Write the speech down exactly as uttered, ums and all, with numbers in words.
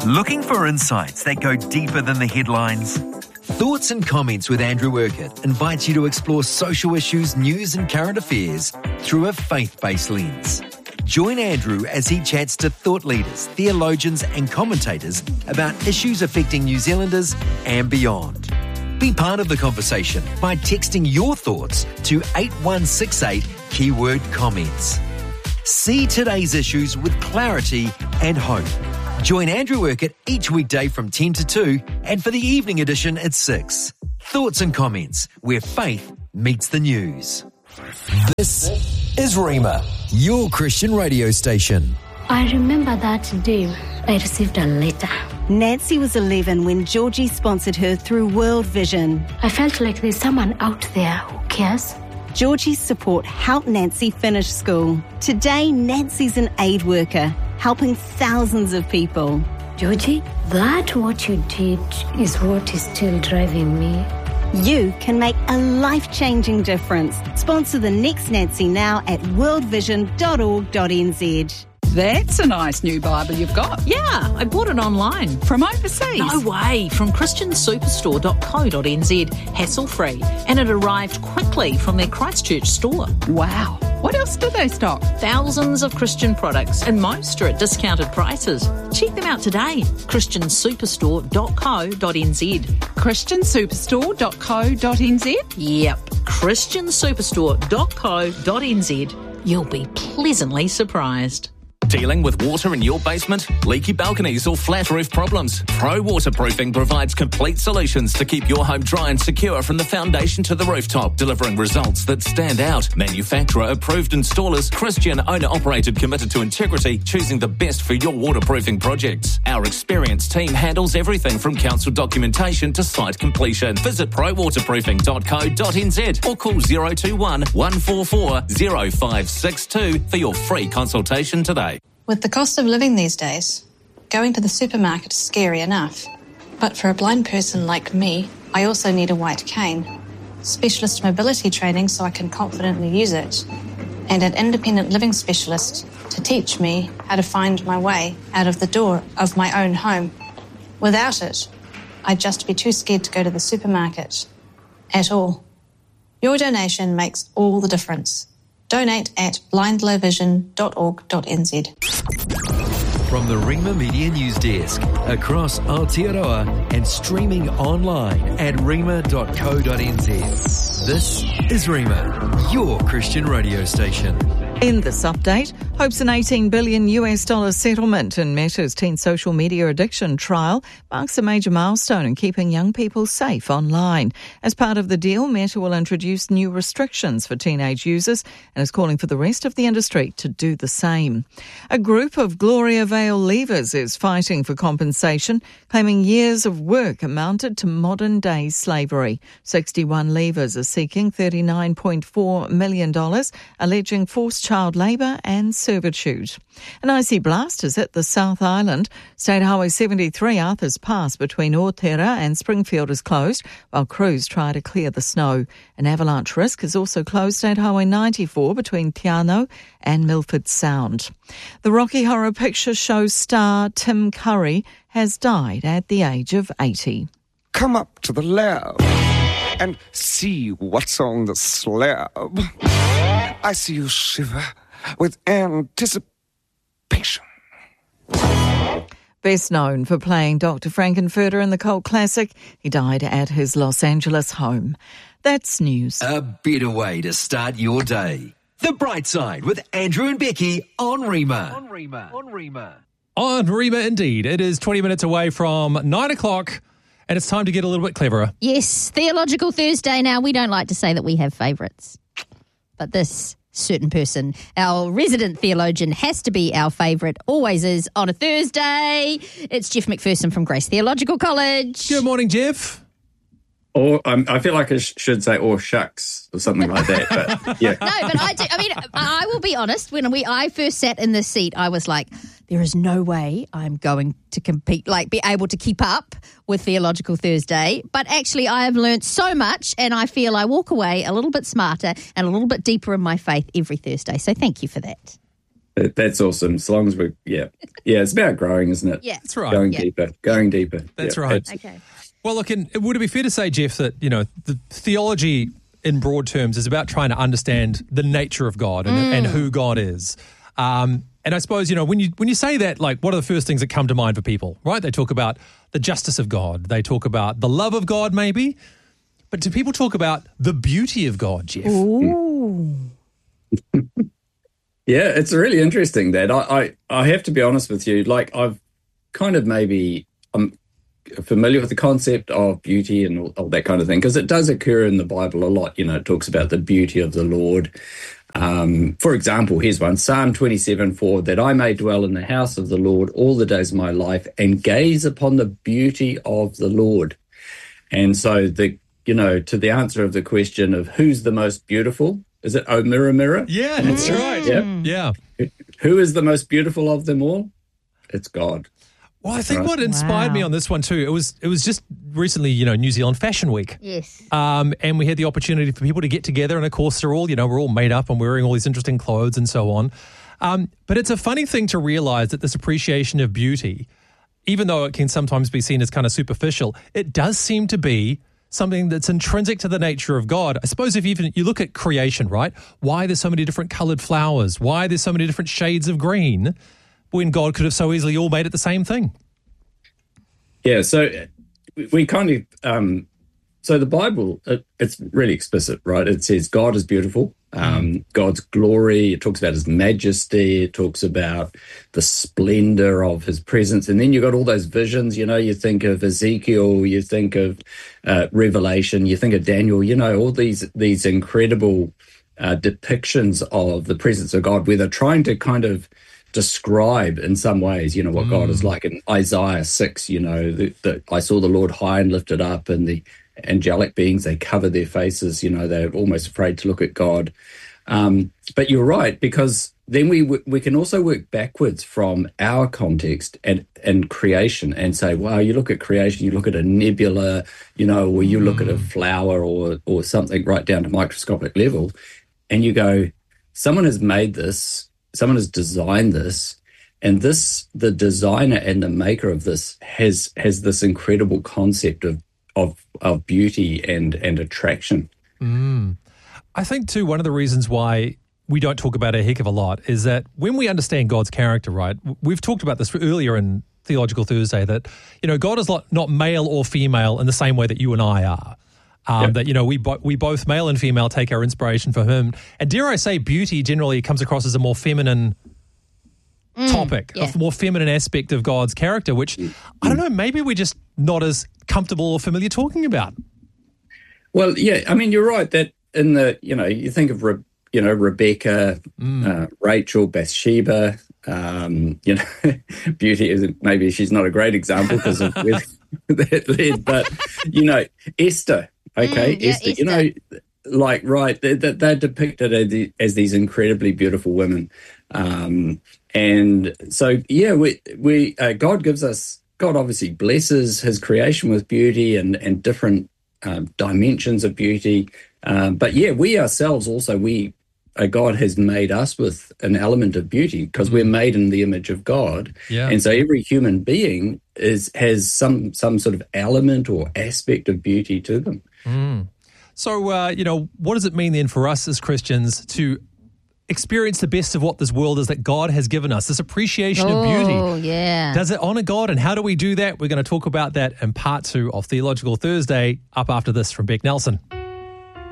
Looking for insights that go deeper than the headlines? Thoughts and Comments with Andrew Urquhart invites you to explore social issues, news and current affairs through a faith-based lens. Join Andrew as he chats to thought leaders, theologians and commentators about issues affecting New Zealanders and beyond. Be part of the conversation by texting your thoughts to eight one six eight, keyword comments. See today's issues with clarity and hope. Join Andrew Urquhart each weekday from ten to two and for the evening edition at six. Thoughts and Comments, where faith meets the news. This is Rhema, your Christian radio station. I remember that day I received a letter. Nancy was eleven when Georgie sponsored her through World Vision. I felt like there's someone out there who cares. Georgie's support helped Nancy finish school. Today, Nancy's an aid worker, helping thousands of people. Georgie, that what you did is what is still driving me. You can make a life-changing difference. Sponsor the next Nancy now at world vision dot org dot n z. That's a nice new Bible you've got. Yeah, I bought it online. From overseas? No way, from christian superstore dot co dot n z, hassle-free. And it arrived quickly from their Christchurch store. Wow. What else do they stock? Thousands of Christian products, and most are at discounted prices. Check them out today. christian superstore dot co dot n z. christian superstore dot co dot n z? Yep, christian superstore dot co dot n z. You'll be pleasantly surprised. Dealing with water in your basement, leaky balconies or flat roof problems? Pro Waterproofing provides complete solutions to keep your home dry and secure from the foundation to the rooftop, delivering results that stand out. Manufacturer approved installers, Christian owner operated, committed to integrity, choosing the best for your waterproofing projects. Our experienced team handles everything from council documentation to site completion. Visit pro waterproofing dot co dot n z or call zero two one, one four four, zero five six two for your free consultation today. With the cost of living these days, going to the supermarket is scary enough. But for a blind person like me, I also need a white cane, specialist mobility training so I can confidently use it, and an independent living specialist to teach me how to find my way out of the door of my own home. Without it, I'd just be too scared to go to the supermarket at all. Your donation makes all the difference. Donate at blind low vision dot org dot n z. From the Rhema Media News Desk, across Aotearoa and streaming online at rhema dot co dot n z. This is Rhema, your Christian radio station. In this update, hopes an eighteen billion US dollar settlement in Meta's teen social media addiction trial marks a major milestone in keeping young people safe online. As part of the deal, Meta will introduce new restrictions for teenage users and is calling for the rest of the industry to do the same. A group of Gloria Vale leavers is fighting for compensation, claiming years of work amounted to modern-day slavery. sixty-one leavers are seeking thirty-nine point four million dollars, alleging forced child labour and servitude. An icy blast is at the South Island. State Highway seventy-three Arthur's Pass between Otera and Springfield is closed while crews try to clear the snow. An avalanche risk is also closed State Highway ninety-four between Tiano and Milford Sound. The Rocky Horror Picture Show star Tim Curry has died at the age of eighty. Come up to the lab and see what's on the slab. I see you shiver with anticipation. Best known for playing Doctor Frankenfurter in the cult classic, he died at his Los Angeles home. That's news. A better way to start your day. The Bright Side with Andrew and Becky on Rhema. On Rhema. On Rhema. On Rhema, indeed. It is twenty minutes away from nine o'clock, and it's time to get a little bit cleverer. Yes, Theological Thursday. Now, we don't like to say that we have favourites, but this certain person, our resident theologian, has to be our favourite, always is on a Thursday. It's Jeff McPherson from Grace Theological College. Good morning, Jeff. Or um, I feel like I sh- should say "or shucks" or something like that. But yeah, no, but I do. I mean, I will be honest. When we I first sat in this seat, I was like, "There is no way I'm going to compete, like, be able to keep up with Theological Thursday." But actually, I have learnt so much, and I feel I walk away a little bit smarter and a little bit deeper in my faith every Thursday. So, thank you for that. That- That's awesome. As long as we, yeah, yeah, it's about growing, isn't it? Yeah, that's right. Going Yeah. deeper, going deeper. That's Yeah, right. abs- Okay. Well, look, and would it be fair to say, Jeff, that, you know, the theology in broad terms is about trying to understand the nature of God and, and who God is. Um, and I suppose, you know, when you when you say that, like, what are the first things that come to mind for people, right? They talk about the justice of God. They talk about the love of God, maybe. But do people talk about the beauty of God, Jeff? Ooh. Yeah, it's really interesting that I, I, I have to be honest with you. Like, I've kind of maybe I'm familiar with the concept of beauty and all, all that kind of thing, because it does occur in the Bible a lot. You know, it talks about the beauty of the Lord. Um, for example, here's one, Psalm twenty-seven four, that I may dwell in the house of the Lord all the days of my life and gaze upon the beauty of the Lord. And so the, you know, to the answer of the question of who's the most beautiful, is it, oh, mirror, mirror? Yeah, that's right. Yeah. Yeah. Who is the most beautiful of them all? It's God. Well, I think Right. what inspired me Wow. on this one too, it was it was just recently, you know, New Zealand Fashion Week. Yes. Um, and we had the opportunity for people to get together, and of course they're all, you know, we're all made up and wearing all these interesting clothes and so on. Um, but it's a funny thing to realize that this appreciation of beauty, even though it can sometimes be seen as kind of superficial, it does seem to be something that's intrinsic to the nature of God. I suppose if even you look at creation, right? Why there's so many different coloured flowers? Why there's so many different shades of green? When God could have so easily all made it the same thing. Yeah, so we- we kind of, um, so the Bible, it, it's really explicit, right? It says God is beautiful, um, God's glory, it talks about his majesty, it talks about the splendor of his presence. And then you've got all those visions, you know, you think of Ezekiel, you think of uh, Revelation, you think of Daniel, you know, all these, these incredible uh, depictions of the presence of God, where they're trying to kind of describe in some ways, you know, what mm. God is like. In Isaiah six, you know, the, the, I saw the Lord high and lifted up, and the angelic beings, they cover their faces, you know, they're almost afraid to look at God. Um, but you're right, because then we we can also work backwards from our context and, and creation and say, wow, you look at creation, you look at a nebula, you know, or you mm. look at a flower or or something right down to microscopic level, and you go, someone has made this, someone has designed this, and this, the designer and the maker of this has has this incredible concept of of, of beauty and and attraction. Mm. I think too, one of the reasons why we don't talk about it a heck of a lot is that when we understand God's character, right? We've talked about this earlier in Theological Thursday, that, you know, God is not male or female in the same way that you and I are. Um, yep. That, you know, we bo- we both, male and female, take our inspiration from him. And dare I say, beauty generally comes across as a more feminine mm, topic, yeah. a more feminine aspect of God's character, which, mm. I don't know, maybe we're just not as comfortable or familiar talking about. Well, yeah, I mean, you're right that in the, you know, you think of, Re- you know, Rebecca, mm. uh, Rachel, Bathsheba, um, you know, beauty is maybe she's not a great example because of where that led, but, you know, Esther. Okay, mm, yeah, Esther, Esther, you know, like, right, they're, they're depicted as, the, as these incredibly beautiful women. Um, and so, yeah, we, we uh, God gives us, God obviously blesses his creation with beauty and, and different um, dimensions of beauty. Um, but, yeah, we ourselves also, we uh, God has made us with an element of beauty because mm. we're made in the image of God. Yeah. And so every human being is has some some sort of element or aspect of beauty to them. Mm. So, uh, you know, what does it mean then for us as Christians to experience the best of what this world is that God has given us, this appreciation oh, of beauty? Oh, yeah. Does it honor God, and how do we do that? We're going to talk about that in part two of Theological Thursday, up after this from Beck Nelson.